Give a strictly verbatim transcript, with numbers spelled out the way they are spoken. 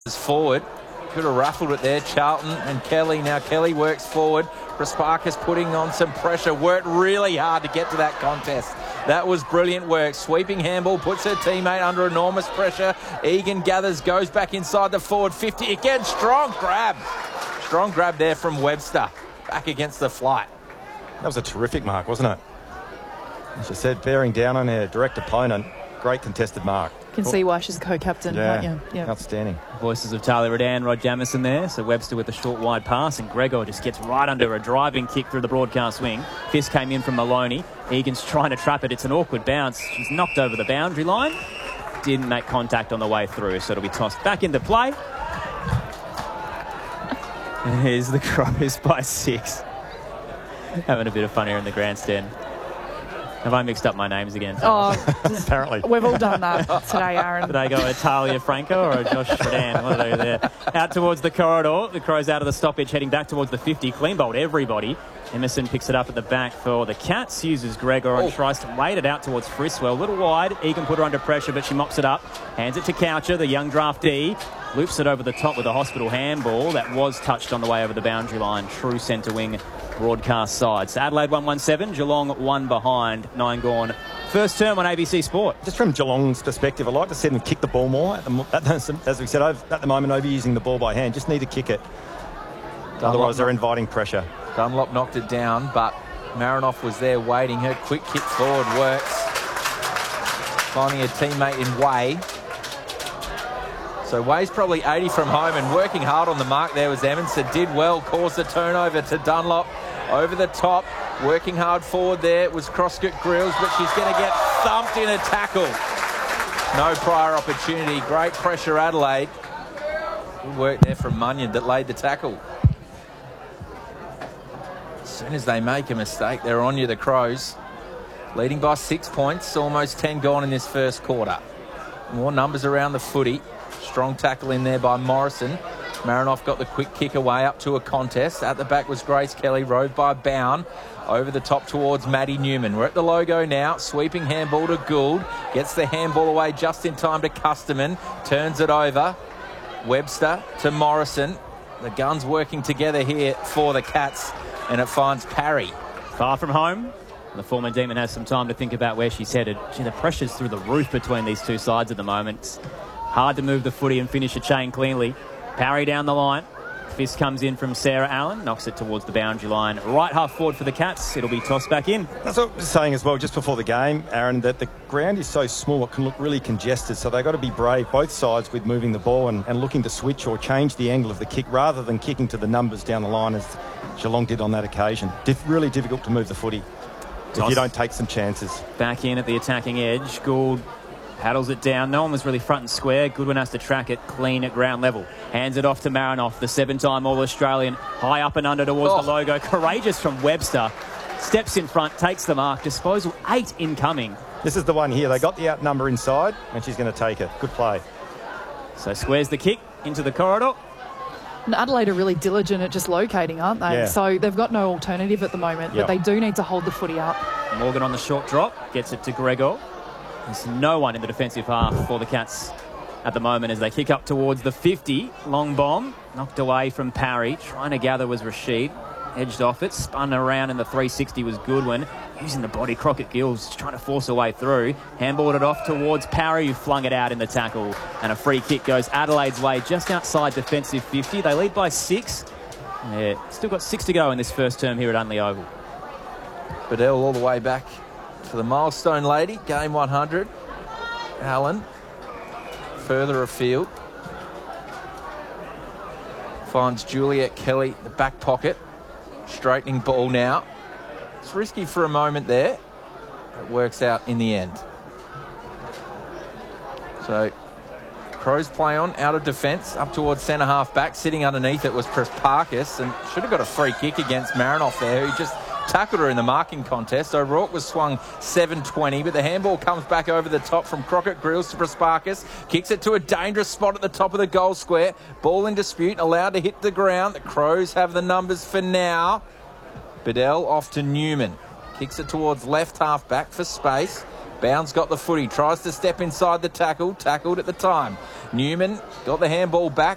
Forward, could have ruffled it there. Charlton and Kelly. Now Kelly works forward. Prasparkas putting on some pressure. Worked really hard to get to that contest. That was brilliant work. Sweeping handball, puts her teammate under enormous pressure. Egan gathers, goes back inside the forward fifty. Again, strong grab. Strong grab there from Webster. Back against the flight. That was a terrific mark, wasn't it? As I said, bearing down on her direct opponent. Great contested mark. You can see why she's co-captain, yeah, can't you? Yeah, outstanding. Voices of Talia Redan, Rod Jamison there. So Webster with the short wide pass, and Gregor just gets right under a driving kick through the broadcast wing. Fist came in from Maloney. Egan's trying to trap it. It's an awkward bounce. She's knocked over the boundary line. Didn't make contact on the way through, so it'll be tossed back into play. And here's the Crows by six. Having a bit of fun here in the grandstand. Have I mixed up my names again? Oh, apparently. We've all done that today, Aaron. Did I go a Talia Franco or a Josh Redan? What are they there? Out towards the corridor. The Crows out of the stoppage, heading back towards the fifty. Clean bowled everybody. Emerson picks it up at the back for the Cats. Uses Gregor and tries to wade it out towards Friswell. A little wide. Egan put her under pressure, but she mops it up. Hands it to Coucher, the young draftee. Loops it over the top with a hospital handball. That was touched on the way over the boundary line. True centre wing broadcast side. So Adelaide one one seven, Geelong one behind, nine gone. First term on A B C Sport. Just from Geelong's perspective, I'd like to see them kick the ball more. At the, at the, as we said, at the moment, overusing the ball by hand. Just need to kick it. Dunlop Otherwise, they're inviting pressure. Dunlop knocked it down, but Marinoff was there waiting. Her quick kick forward works. Finding a teammate in Way. So Way's probably eighty from home and working hard on the mark there was Emerson. Did well, caused the turnover to Dunlop. Over the top, working hard forward there. It was Crosscut Grills, but she's going to get thumped in a tackle. No prior opportunity. Great pressure, Adelaide. Good work there from Munyon that laid the tackle. As soon as they make a mistake, they're on you, the Crows. Leading by six points, almost ten gone in this first quarter. More numbers around the footy. Strong tackle in there by Morrison. Marinoff got the quick kick away up to a contest. At the back was Grace Kelly, rode by Bound. Over the top towards Maddie Newman. We're at the logo now. Sweeping handball to Gould. Gets the handball away just in time to Custerman. Turns it over. Webster to Morrison. The guns working together here for the Cats. And it finds Parry. Far from home. The former Demon has some time to think about where she's headed. Gee, the pressure's through the roof between these two sides at the moment. It's hard to move the footy and finish a chain cleanly. Parry down the line. Fist comes in from Sarah Allen. Knocks it towards the boundary line. Right half forward for the Cats. It'll be tossed back in. That's what I was saying as well just before the game, Aaron, that the ground is so small it can look really congested. So they've got to be brave, both sides, with moving the ball and, and looking to switch or change the angle of the kick rather than kicking to the numbers down the line as Geelong did on that occasion. Dif- really difficult to move the footy if you don't take some chances. Back in at the attacking edge. Gould paddles it down. No one was really front and square. Goodwin has to track it clean at ground level. Hands it off to Marinoff, the seven-time All-Australian. High up and under towards oh. the logo. Courageous from Webster. Steps in front, takes the mark. Disposal eight incoming. This is the one here. They got the outnumber inside and she's going to take it. Good play. So squares the kick into the corridor. And Adelaide are really diligent at just locating, aren't they? Yeah. So they've got no alternative at the moment, yep. but they do need to hold the footy up. Morgan on the short drop. Gets it to Gregor. There's no one in the defensive half for the Cats at the moment as they kick up towards the fifty. Long bomb, knocked away from Parry. Trying to gather was Rashid. Edged off it, spun around in the three sixty was Goodwin. Using the body, Crockett Gills trying to force her way through. Handballed it off towards Parry, who flung it out in the tackle. And a free kick goes Adelaide's way just outside defensive fifty. They lead by six. Yeah, still got six to go in this first term here at Unley Oval. Bedell all the way back to the milestone lady, game one hundred. Allen further afield. Finds Juliet Kelly, the back pocket. Straightening ball now. It's risky for a moment there. It works out in the end. So Crows play on, out of defence, up towards centre half back. Sitting underneath it was Prasparkas and should have got a free kick against Marinoff there, who just tackled her in the marking contest. O'Rourke was swung seven twenty, but the handball comes back over the top from Crockett Grills to Prasparkas. Kicks it to a dangerous spot at the top of the goal square. Ball in dispute, allowed to hit the ground. The Crows have the numbers for now. Bedell off to Newman. Kicks it towards left half back for space. Bounds got the footy, tries to step inside the tackle, tackled at the time. Newman got the handball back,